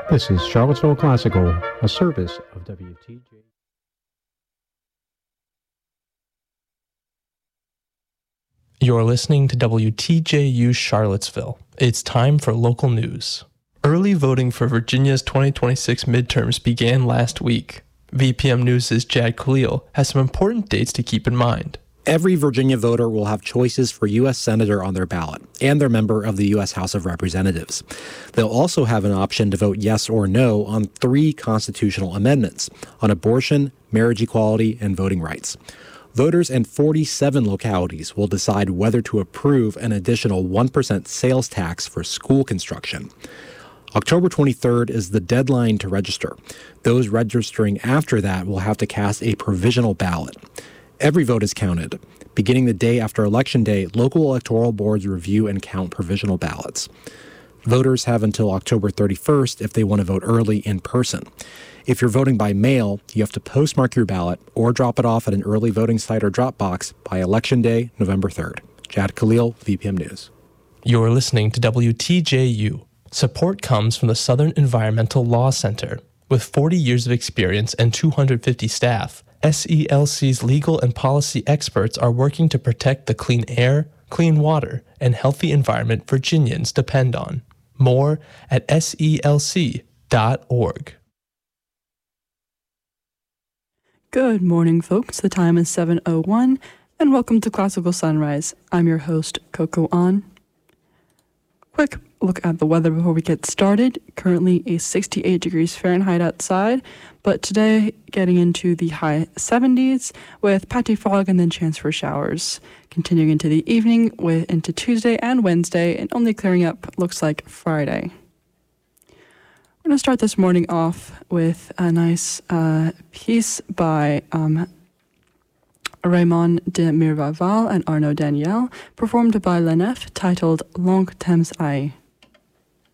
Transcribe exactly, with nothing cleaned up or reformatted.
This is Charlottesville Classical, a service of W T J. You're listening to W T J U Charlottesville. It's time for local news. Early voting for Virginia's twenty twenty-six midterms began last week. V P M News' Jad Khalil has some important dates to keep in mind. Every Virginia voter will have choices for U S Senator on their ballot and their member of the U S House of Representatives. They'll also have an option to vote yes or no on three constitutional amendments on abortion, marriage equality, and voting rights. Voters in forty-seven localities will decide whether to approve an additional one percent sales tax for school construction. October twenty-third is the deadline to register. Those registering after that will have to cast a provisional ballot. Every vote is counted. Beginning the day after Election Day, local electoral boards review and count provisional ballots. Voters have until October thirty-first if they want to vote early in person. If you're voting by mail, you have to postmark your ballot or drop it off at an early voting site or drop box by Election Day, November third. Jad Khalil, V P M News. You're listening to W T J U. Support comes from the Southern Environmental Law Center. With forty years of experience and two hundred fifty staff, S E L C's legal and policy experts are working to protect the clean air, clean water, and healthy environment Virginians depend on. More at S E L C dot org. Good morning, folks. The time is seven oh one, and welcome to Classical Sunrise. I'm your host, Coco An. Quick look at the weather before we get started. Currently a sixty-eight degrees Fahrenheit outside, but today getting into the high seventies with patchy fog and then chance for showers. Continuing into the evening with into Tuesday and Wednesday, and only clearing up looks like Friday. We're going to start this morning off with a nice uh, piece by um, Raymond de Mirvaval and Arnaud Daniel, performed by L'Nef, titled Longue Temps Aïe.